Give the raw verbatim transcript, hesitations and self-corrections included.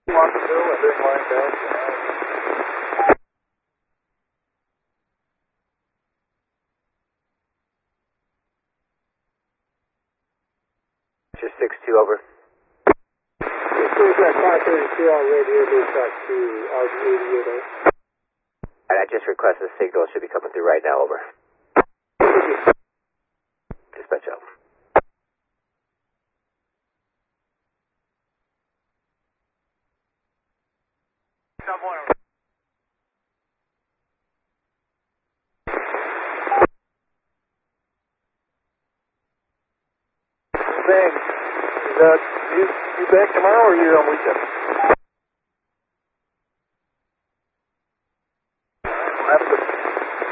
Watsonville, I'm doing line down. Just six two over. Cruise five thirty-two on radio, dispatch to R D eighty-eight oh. And I just requested a signal. Should be coming through right now. Over. Dispatch out. Thanks. Is that you, you back tomorrow or you on weekend?